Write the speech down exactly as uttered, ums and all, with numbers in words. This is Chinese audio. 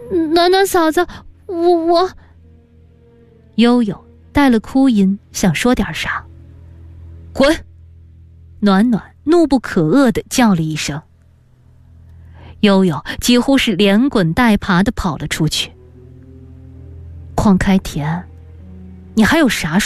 暖暖嫂子，我我……悠悠带了哭音，想说点啥。滚！暖暖怒不可遏地叫了一声。悠悠几乎是连滚带爬地跑了出去。邝开田，你还有啥说